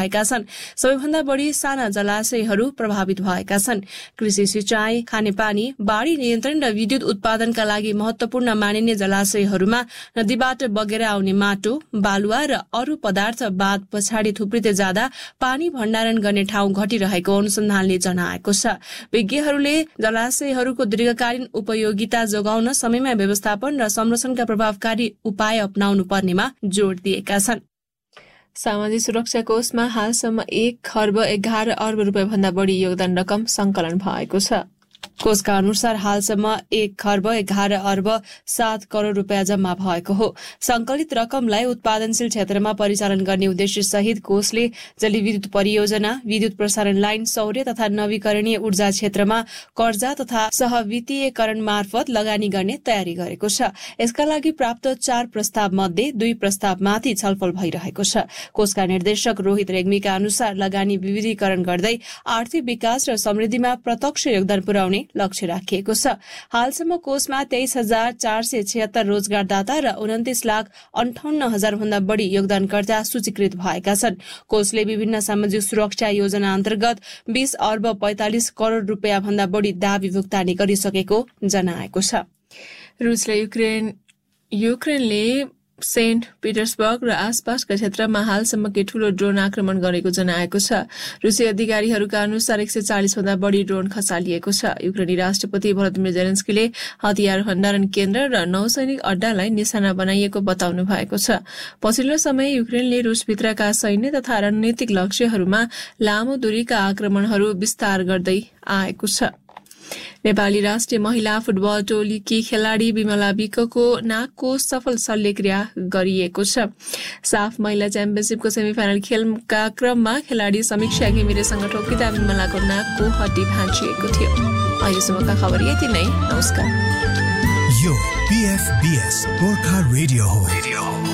भएका छन्। सबैभन्दा बढी साना जलाशयहरू प्रभावित भएका छन्। कृषि, सिंचाई, खानेपानी, बाढी नियन्त्रण र विद्युत उत्पादनका लागि महत्वपूर्ण मानिने जलाशयहरूमा नदीबाट बगेर आउने माटो, बालुवा र अरू पदार्थ बाँध पछाडि थुप्रिँदै जाँदा पानी भण्डारण गर्ने ठाउँ घटिरहेको अनुसन्धानले जनाएको छ। विज्ञहरूले जलाशयहरूको दीर्घकालीन उपयोगिता जोगाउन समयमा व्यवस्थापन र संरक्षणका प्रभावकारी उपाय अपनाउनु पर्नेमा जोड़ दिएका छन्। सामाजिक सुरक्षा कोषमा हालसम्म 1,11 अर्ब रुपियाँ भन्दा बढी योगदान रकम संकलन भएको छ। कोषका अनुसार हालसम्म 1,11 अर्ब 7 करोड़ रुपियाँ जम्मा भएको हो। संकलित रकमलाई उत्पादनशील क्षेत्रमा परिचालन गर्ने उद्देश्य सहित कोषले जलविद्युत परियोजना, विद्युत प्रसारण लाइन, सौर्य तथा नवीकरणीय ऊर्जा क्षेत्रमा कर्जा तथा सहवित्तीयकरण मार्फत लगानी गर्ने तयारी गरेको छ। यसका लागि प्राप्त 4 प्रस्ताव मध्ये 2 प्रस्तावमाथि छलफल भइरहेको छ। कोषका निर्देशक रोहित रेग्मीका अनुसार लगानी विविधीकरण गर्दै आर्थिक विकास र समृद्धिमा प्रत्यक्ष योगदान पुर्याउने लक्ष्य राखिएको छ। हालसम्म कोषमा 23,476 रोजगारदाता र 29,58,000 भन्दा बढी योगदानकर्ता सूचीकृत भएका छन्। कोषले विभिन्न सामाजिक सुरक्षा योजना अन्तर्गत 20 अर्ब 45 करोड़ रुपियाँ भन्दा बढी दाबी भुक्तानी गरिसकेको जनाएको छ। रुस र युक्रेनले सेन्ट पिटर्सबर्ग र आसपासका क्षेत्रमा हालसम्मकै ठूलो ड्रोन आक्रमण गरेको जनाएको छ। रुसी अधिकारीहरूका अनुसार 140 भन्दा बढी ड्रोन खसालिएको छ। युक्रेनी राष्ट्रपति भलोदिमिर जेलेन्स्कीले हतियार भण्डारण केन्द्र र नौसैनिक अड्डालाई निशाना बनाइएको बताउनु भएको छ। पछिल्लो समय युक्रेनले रुसभित्रका सैन्य तथा रणनीतिक लक्ष्यहरूमा लामो दूरीका आक्रमणहरू विस्तार गर्दै आएको छ। नेपाली राष्ट्रिय महिला फुटबल टोलीकी खेलाडी विमला विकको नाकको सफल शल्यक्रिया गरिएको छ। साफ महिला च्याम्पियनशिपको सेमिफाइनल खेलका क्रममा खेलाडी समीक्षा घिमिरेसँग ठोकिँदा विमलाको नाकको हड्डी भाँचिएको थियो। अहिलेसम्मका खबर यति नै। नमस्कार। यो PFBS गोर्खा रेडियो हो।